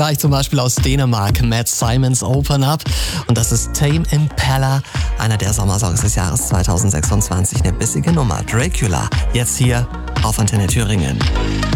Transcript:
Ich zum Beispiel aus Dänemark, Matt Simons Open Up. Und das ist Tame Impala, einer der Sommersongs des Jahres 2026. Eine bissige Nummer. Dracula, jetzt hier auf Antenne Thüringen.